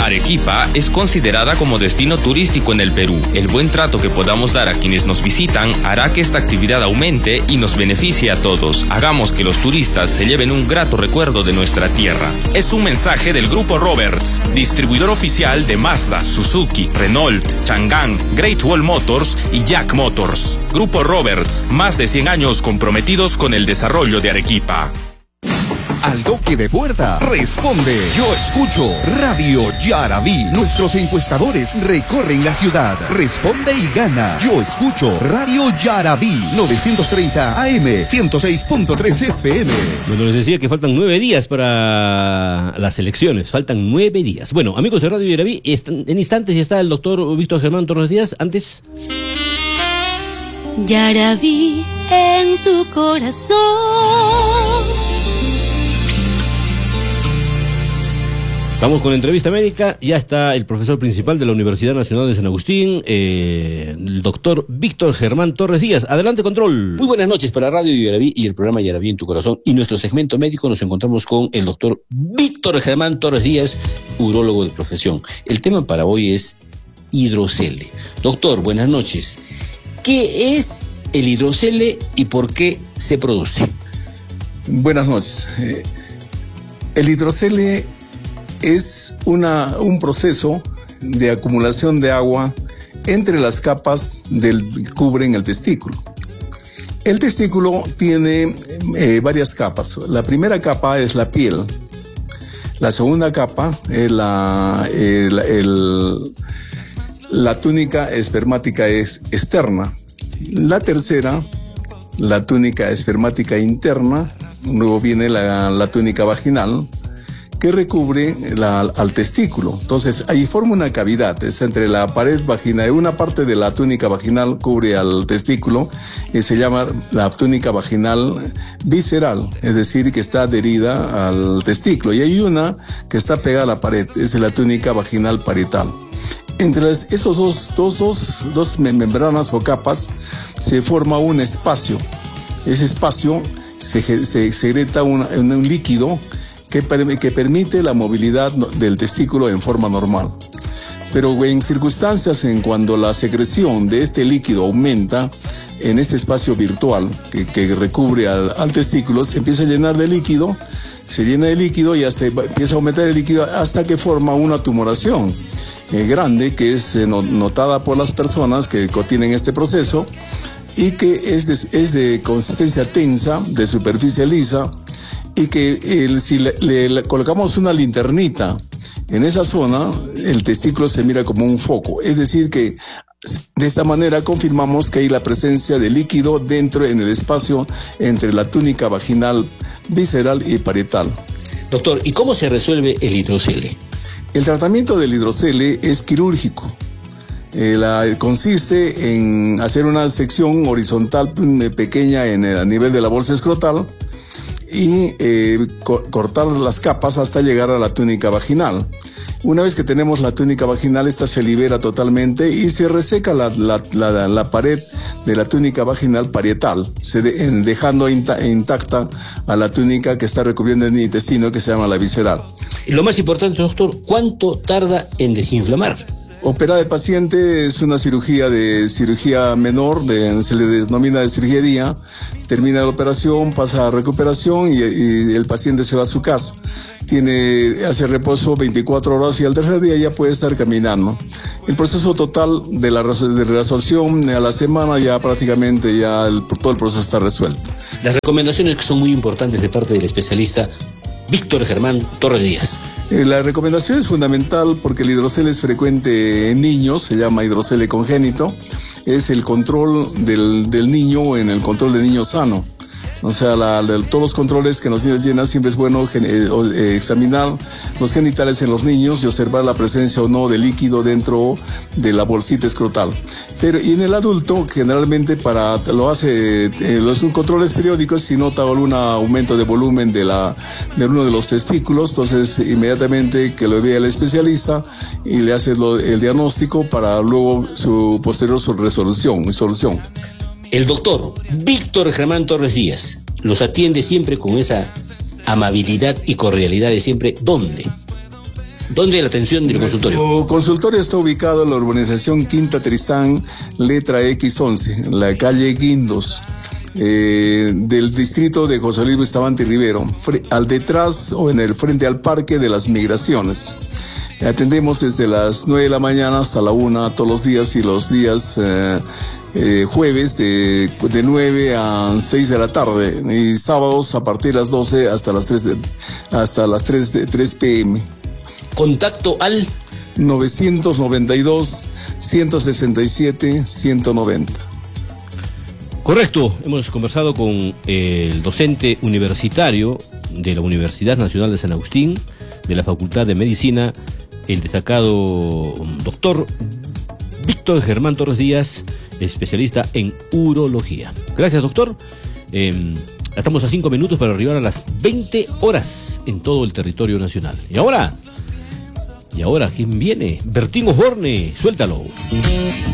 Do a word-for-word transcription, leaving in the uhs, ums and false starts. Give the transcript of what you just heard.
Arequipa es considerada como destino turístico en el Perú. El buen trato que podamos dar a quienes nos visitan hará que esta actividad aumente y nos beneficie a todos. Hagamos que los turistas se lleven un grato recuerdo de nuestra tierra. Es un mensaje del Grupo Roberts, distribuidor oficial de Mazda, Suzuki, Renault, Chang'an, Great Wall Motors y Jack Motors. Grupo Roberts, más de cien años comprometidos con el desarrollo de Arequipa. Al toque de puerta, responde. Yo escucho Radio Yarabí. Nuestros encuestadores recorren la ciudad. Responde y gana. Yo escucho Radio Yarabí. novecientos treinta A M, ciento seis punto tres F M. Bueno, les decía que faltan nueve días para las elecciones. Faltan nueve días. Bueno, amigos de Radio Yarabí, en instantes ya está el doctor Víctor Germán Torres Díaz. Antes... Yarabí en tu corazón. Vamos con la entrevista médica. Ya está el profesor principal de la Universidad Nacional de San Agustín, eh, el doctor Víctor Germán Torres Díaz. Adelante, control. Muy buenas noches para Radio Yarabí y el programa Yarabí en tu corazón. Y nuestro segmento médico nos encontramos con el doctor Víctor Germán Torres Díaz, urólogo de profesión. El tema para hoy es hidrocele. Doctor, buenas noches. ¿Qué es el hidrocele y por qué se produce? Buenas noches. Eh, el hidrocele es una, un proceso de acumulación de agua entre las capas del que cubren el testículo. El testículo tiene eh, varias capas. La primera capa es la piel. La segunda capa es la, el, el, la túnica espermática es externa. La tercera, la túnica espermática interna. Luego viene la, la túnica vaginal, que recubre la, al testículo. Entonces, ahí forma una cavidad, es entre la pared vaginal, una parte de la túnica vaginal cubre al testículo, y se llama la túnica vaginal visceral, es decir, que está adherida al testículo, y hay una que está pegada a la pared, es la túnica vaginal parietal. Entre esos dos, dos, dos, dos membranas o capas se forma un espacio. Ese espacio se, se secreta un, un líquido Que, que permite la movilidad del testículo en forma normal. Pero en circunstancias en cuando la secreción de este líquido aumenta en este espacio virtual que, que recubre al, al testículo, se empieza a llenar de líquido, se llena de líquido y hasta empieza a aumentar el líquido hasta que forma una tumoración eh, grande que es eh, notada por las personas que tienen este proceso y que es de, es de consistencia tensa, de superficie lisa, y que el, si le, le, le colocamos una linternita en esa zona, el testículo se mira como un foco. Es decir, que de esta manera confirmamos que hay la presencia de líquido dentro en el espacio entre la túnica vaginal visceral y parietal. Doctor, ¿y cómo se resuelve el hidrocele? El tratamiento del hidrocele es quirúrgico. Eh, la, consiste en hacer una sección horizontal pequeña en el, a nivel de la bolsa escrotal y eh, co cortar las capas hasta llegar a la túnica vaginal. Una vez que tenemos la túnica vaginal, esta se libera totalmente y se reseca la, la, la, la pared de la túnica vaginal parietal, se de, en, dejando inta intacta a la túnica que está recubriendo el intestino, que se llama la visceral. Y lo más importante, doctor, ¿cuánto tarda en desinflamar? Operar al paciente es una cirugía de cirugía menor, de, se le denomina de cirugía de día. Termina la operación, pasa a recuperación y, y el paciente se va a su casa. Tiene, hace reposo veinticuatro horas y al tercer día ya puede estar caminando. El proceso total de la de reabsorción a la semana ya prácticamente ya el, todo el proceso está resuelto. Las recomendaciones que son muy importantes de parte del especialista Víctor Germán Torres Díaz. Eh, la recomendación es fundamental porque el hidrocele es frecuente en niños, se llama hidrocele congénito, es el control del, del niño en el control del niño sano. O sea, la, la, todos los controles que los niños llenan, siempre es bueno eh, eh, examinar los genitales en los niños y observar la presencia o no de líquido dentro de la bolsita escrotal. Pero y en el adulto, generalmente para lo hace, eh, los controles periódicos, si nota algún aumento de volumen de, la, de uno de los testículos, entonces inmediatamente que lo vea el especialista y le hace lo, el diagnóstico para luego su posterior su resolución y solución. El doctor Víctor Germán Torres Díaz los atiende siempre con esa amabilidad y cordialidad de siempre. ¿Dónde? ¿Dónde la atención del consultorio? El consultorio está ubicado en la urbanización Quinta Tristán, letra equis once, en la calle Guindos, eh, del distrito de José Luis Bustamante Rivero, al detrás o en el frente al Parque de las Migraciones. Atendemos desde las nueve de la mañana hasta la una todos los días, y los días eh, eh, jueves de, de nueve a seis de la tarde, y sábados a partir de las doce hasta las tres, de, hasta las tres, de, tres pe eme. Contacto al novecientos noventa y dos, ciento sesenta y siete, ciento noventa. Correcto, hemos conversado con el docente universitario de la Universidad Nacional de San Agustín, de la Facultad de Medicina, el destacado doctor Víctor Germán Torres Díaz, especialista en urología. Gracias, doctor. Eh, estamos a cinco minutos para arribar a las veinte horas en todo el territorio nacional. Y ahora... Y ahora, ¿quién viene? Bertín Osborne, suéltalo.